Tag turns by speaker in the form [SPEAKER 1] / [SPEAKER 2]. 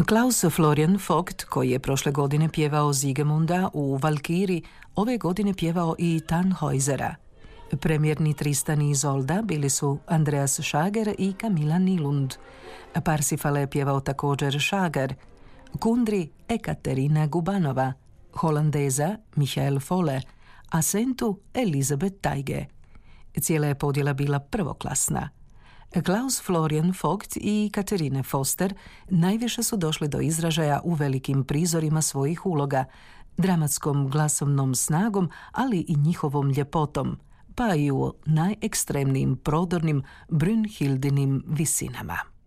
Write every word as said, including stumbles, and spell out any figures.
[SPEAKER 1] Klaus Florian Vogt, koji je prošle godine pjevao Siegmunda u Valkiri, ove godine pjevao i Tannhäusera. Premjerni Tristan i Izolda bili su Andreas Schager i Camilla Nylund. Parsifal je pjevao također Schager, Kundri Ekaterina Gubanova, Holandeza Michael Fole, a Sentu Elizabeth Taige. Cijela je podjela bila prvoklasna. Klaus Florian Vogt i Katerine Foster najviše su došli do izražaja u velikim prizorima svojih uloga, dramatskom glasovnom snagom, ali i njihovom ljepotom, pa i u najekstremnijim prodornim Brünnhildinim visinama.